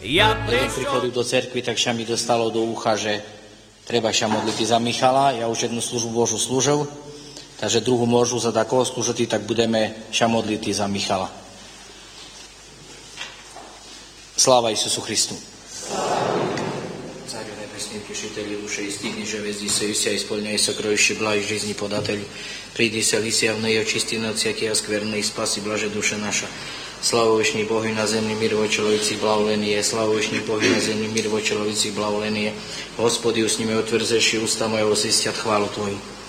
Keď som prichodil do cerkvy, tak sa mi dostalo do ucha, že treba sa modliť za Michala. Ja už jednu službu Božu slúžil, takže druhú môžu za takého slúžiť, tak budeme sa modliť za Michala. Sláva Isusu Christu. Царю небесный, утешитель души истины, же везди союся, исполняй сокровище благ жизни податель. Приди, селися в ней, очисти от всякие оскверны и спаси блаже душа наша. Слава Вышний Богу на землі мир во человеці благоволение. Слава Вышний Богу на землі мир во человеці благоволение. Господи, с ними отверзеши уста моего, зистят хвалу Твою.